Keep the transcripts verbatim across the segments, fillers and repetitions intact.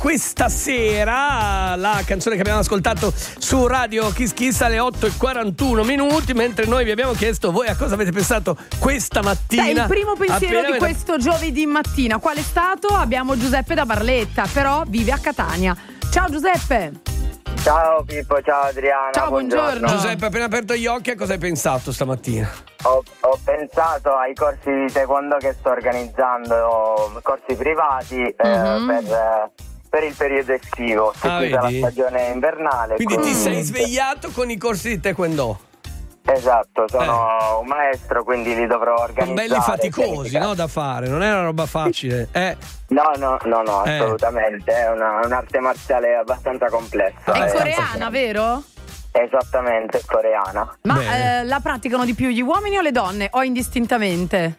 questa sera la canzone che abbiamo ascoltato su Radio Kiss Kiss alle otto e quarantuno minuti, mentre noi vi abbiamo chiesto voi a cosa avete pensato questa mattina. Beh, il primo pensiero appena di questo giovedì mattina qual è stato? Abbiamo Giuseppe da Barletta, però vive a Catania. Ciao Giuseppe. Ciao Pippo, ciao Adriana. Ciao, buongiorno. Giuseppe, appena aperto gli occhi, a cosa hai pensato stamattina? Ho, ho pensato ai corsi di taekwondo che sto organizzando, corsi privati Mhm. eh, per, per il periodo estivo, che Ah, è la vedi? stagione invernale. Quindi ti sei svegliato con i corsi di taekwondo. Esatto, sono un maestro, quindi li dovrò Sono organizzare. belli faticosi, pianificare. no, da fare, non è una roba facile. Eh. No, no, no, no, Eh. assolutamente, è una, un'arte marziale abbastanza complessa. È eh. coreana, vero? Esattamente, è coreana. Ma Bene. eh, la praticano di più gli uomini o le donne? O indistintamente?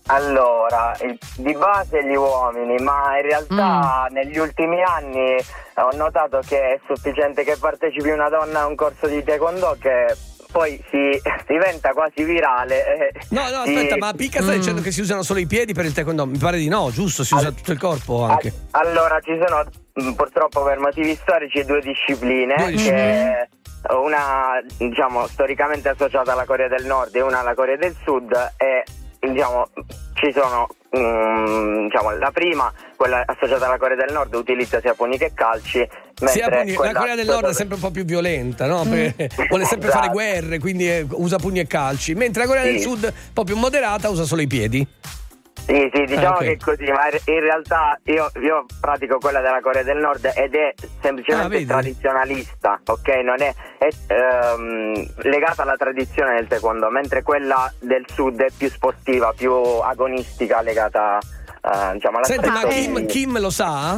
Allora, il- di base gli uomini, ma in realtà negli ultimi anni ho notato che è sufficiente che partecipi una donna a un corso di taekwondo che poi si diventa quasi virale. eh, No, no, si- aspetta, ma Picca sta Mm. dicendo che si usano solo i piedi per il taekwondo? Mi pare di no, giusto? Si usa tutto il corpo anche. Al- allora, ci sono mh, purtroppo per motivi storici due discipline, Due discipline. che una diciamo storicamente associata alla Corea del Nord e una alla Corea del Sud, e diciamo ci sono mm, diciamo la prima, quella associata alla Corea del Nord, utilizza sia pugni che calci, mentre Sì, la, pugni- la quella Corea del Nord è associata- sempre un po' più violenta, no? Perché vuole sempre Esatto. fare guerre, quindi eh, usa pugni e calci. Mentre la Corea del Sì. Sud, un po' più moderata, usa solo i piedi. Sì, sì, diciamo Ah, ok. che è così, ma in realtà io, io pratico quella della Corea del Nord ed è Ah, semplicemente vedi? tradizionalista, ok? Non è, è ehm, legata alla tradizione del taekwondo, mentre quella del Sud è più sportiva, più agonistica, legata eh, diciamo alla Senti, ma tradizione. Kim, Kim lo sa?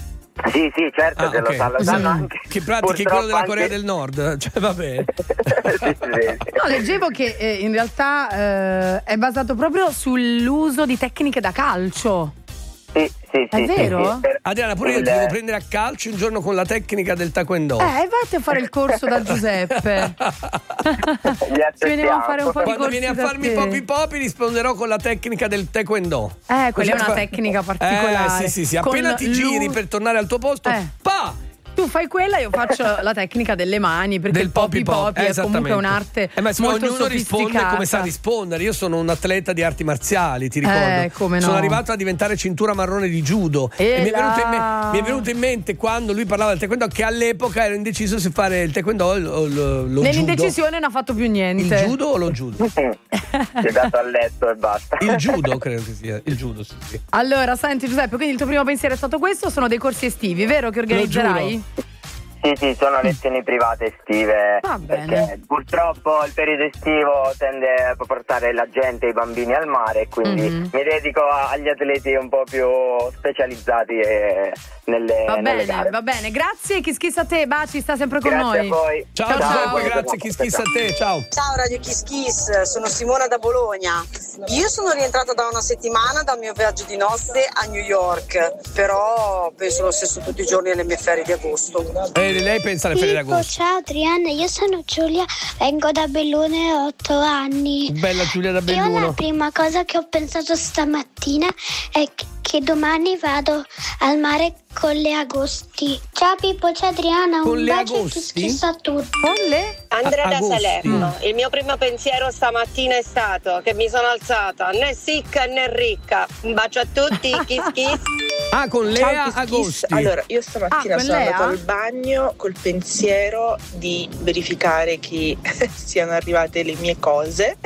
Sì, sì, certo Ah, che ok. lo sa, lo sanno anche. Che pratichi purtroppo quello della anche- Corea del Nord? Cioè, va bene. sì, sì, sì. No, leggevo che eh, in realtà eh, è basato proprio sull'uso di tecniche da calcio. Sì, sì, È sì, sì, vero? sì, per- Adriana, pure io il- ti devo prendere a calcio un giorno con la tecnica del taekwondo. Eh, vatti a fare il corso da Giuseppe. Ci veniamo a fare un po' di Quando corsi vieni a da farmi te. popi popi risponderò con la tecnica del taekwondo. Eh, quella è una Così- tecnica particolare. Eh, sì, sì, sì. Con Appena ti giri l'u- per tornare al tuo posto, Eh. pa! Tu fai quella, io faccio la tecnica delle mani, perché Del il popi popi pop, popi è comunque un'arte eh, ma se molto ognuno risponde sofisticata. come sa rispondere. Io sono un atleta di arti marziali, ti ricordo. Eh, come no. Sono arrivato a diventare cintura marrone di judo. E E mi è, là. venuto in me- mi è venuto in mente quando lui parlava del taekwondo che all'epoca ero indeciso se fare il taekwondo o lo, lo, lo judo. Nell'indecisione non ha fatto più Il niente. judo o lo judo? si è dato a letto e basta. Il judo credo che sia. Il judo, sì, sì. Allora, senti Giuseppe, quindi il tuo primo pensiero è stato questo? Sono dei corsi estivi, vero, che organizzerai? Sì, sì, sono lezioni private estive. Va bene. Perché purtroppo il periodo estivo tende a portare la gente, i bambini al mare, e quindi Mhm. mi dedico a- agli atleti un po' più specializzati eh, nelle, Va nelle bene, gare. va bene. Grazie, Kiss Kiss a te, baci, sta sempre con Grazie noi. a voi. Ciao, Ciao, Giuseppe, ciao. grazie. Kiss kiss a te, ciao. Ciao Radio Kiss Kiss, sono Simona da Bologna. Io sono rientrata da una settimana dal mio viaggio di nozze a New York, però penso lo stesso tutti i giorni alle mie ferie di agosto. E lei pensa alle ferie di Pippo, agosto. ciao Adriana, io sono Giulia, vengo da Bellune, ho otto anni. Bella Giulia da Io la Belluno. prima cosa che ho pensato stamattina è che- che domani vado al mare con le Agosti. Ciao Pippo, ciao Adriana, Con un le bacio e Agosti? schissa a tutti. Con le? Andrea A- da agosti. Salerno. Il mio primo pensiero stamattina è stato che mi sono alzata né sicca né ricca. Un bacio a tutti, kiss kiss. Ah, con Ciao, Lea Kiss Kiss. Agosti. Allora, io stamattina Ah, con sono Lea? andata al bagno col pensiero di verificare che siano arrivate le mie cose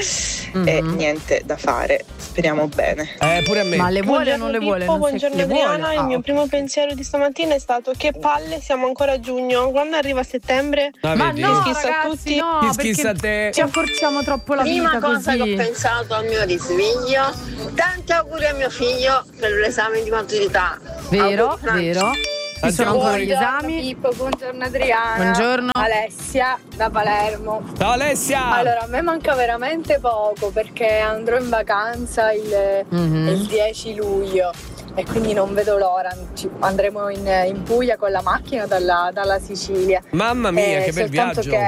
e Mhm. niente da fare. Speriamo bene. Eh, pure a me. Ma le vuole o non le Pippo, vuole? Non sai- buongiorno le vuole? Adriana, il Ah, mio ok. primo pensiero di stamattina è stato che palle, siamo ancora a giugno, quando arriva settembre? Ah, Ma vedi? no, Kiss a ragazzi, tutti. no, Kiss kiss a te. perché ci accorciamo troppo la Prima vita cosa che ho così. pensato al mio risveglio, tanti auguri a mio figlio per l'esame di maturità. Vero, Auguri, Franci. vero. Ci sono ancora gli esami. Pippo, buongiorno Adriana. Buongiorno. Alessia da Palermo. Ciao Alessia. Allora, a me manca veramente poco perché andrò in vacanza il, Mhm. il dieci luglio e quindi non vedo l'ora. Ci- andremo in, in Puglia con la macchina dalla, dalla Sicilia. Mamma mia, Eh, che bel soltanto viaggio. che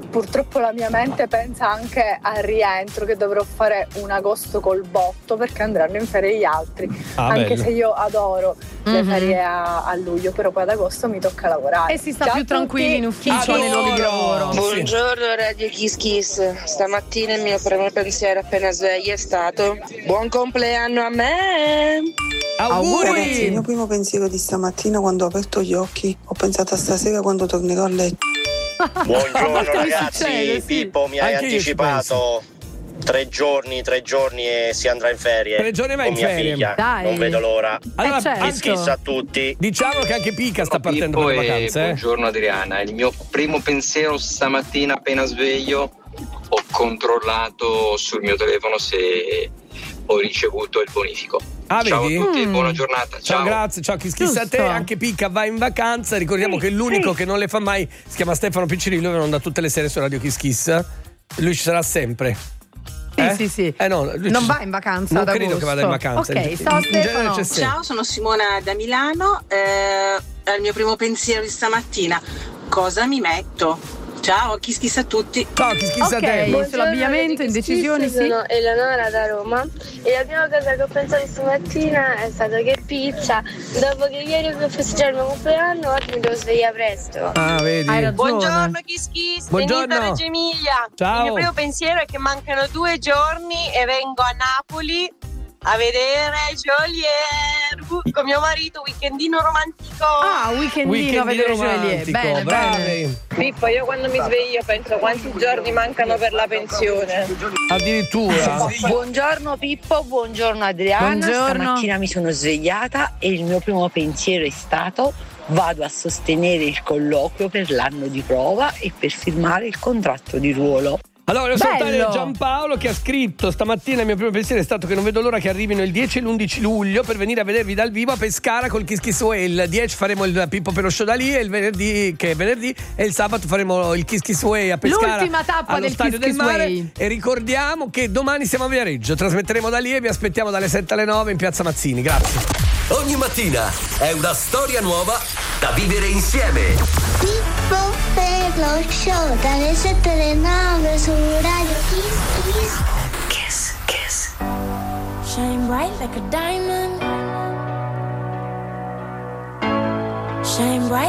purtroppo la mia mente pensa anche al rientro, che dovrò fare un agosto col botto perché andranno in ferie gli altri. Ah, anche bello. se io adoro le Mhm. ferie a, a luglio, però poi ad agosto mi tocca lavorare. E si sta Ciao più a tutti. tranquilli in ufficio, nei luoghi di lavoro. Sì. Buongiorno Radio Kiss Kiss, stamattina il mio primo pensiero appena sveglio è stato buon compleanno a me! Auguri! Ragazzi, il mio primo pensiero di stamattina quando ho aperto gli occhi, ho pensato a stasera quando tornerò a letto. Buongiorno volte mi ragazzi, succede, sì. Pippo mi hai Anche io ci anticipato tre giorni, tre giorni e si andrà in ferie. Tre giorni vai con in mia ferie. figlia. Dai. Non vedo l'ora. Allora, Eh, certo. Kiss Kiss a tutti. diciamo che anche Pica sta partendo Pippo per le e vacanze. Eh? buongiorno Adriana, il mio primo pensiero stamattina appena sveglio ho controllato sul mio telefono se ho ricevuto il bonifico. Ah, Ciao vedi? a tutti, Mm. buona giornata. Ciao, Ciao. grazie, ciao Kiss Kiss a te, Giusto. anche Picca va in vacanza, ricordiamo Sì, che l'unico sì. che non le fa mai si chiama Stefano Piccirillo, che non da tutte le sere su Radio Kiss Kiss, lui ci sarà sempre. Sì, Eh? sì, sì. Eh no, lui Non ci- va in vacanza Non ad credo agosto. che vada in vacanza. Ok, In- ciao in genere Stefano. c'è sempre. Ciao, sono Simona da Milano, eh, è il mio primo pensiero di stamattina. Cosa mi metto? Ciao, Kiss Kiss a tutti. Ciao Kiss Kiss a Ok. te. Buongiorno, sull'abbigliamento, indecisioni, sì. Sono Eleonora da Roma e la prima cosa che ho pensato stamattina è stato che pizza. Dopo che ieri ho festeggiato il mio compleanno, oggi mi devo svegliare presto. Ah, vedi. Hai ragione. Buongiorno Kiss Kiss, Buongiorno. Benita Reggio Emilia. Ciao. Il mio primo pensiero è che mancano due giorni e vengo a Napoli a vedere Joliet con mio marito, weekendino romantico. Ah, weekendino, Weekendino a vedere Joliet. romantico, Bene, bravi. bene. Pippo, io quando mi sveglio penso quanti giorni mancano per la pensione. Addirittura. Buongiorno Pippo, buongiorno Adriana. Buongiorno. Stamattina mi sono svegliata e il mio primo pensiero è stato: vado a sostenere il colloquio per l'anno di prova e per firmare il contratto di ruolo. Allora, voglio salutare Bello. Giampaolo che ha scritto stamattina: il mio primo pensiero è stato che non vedo l'ora che arrivino il dieci e l'undici luglio per venire a vedervi dal vivo a Pescara col Kiss Kiss Way. Il dieci faremo il Pippo per lo show da lì, e il venerdì, che è venerdì, e il sabato faremo il Kiss Kiss Way a Pescara, L'ultima tappa allo del Stadio Kiss del Kiss Mare. Way. E ricordiamo che domani siamo a Viareggio, trasmetteremo da lì e vi aspettiamo dalle sette alle nove in Piazza Mazzini. Grazie. Ogni mattina è una storia nuova da vivere insieme. Pippo per lo show dalle sette alle nove su Radio Kiss Kiss. Kiss, kiss. Shine bright like a diamond. Shine bright.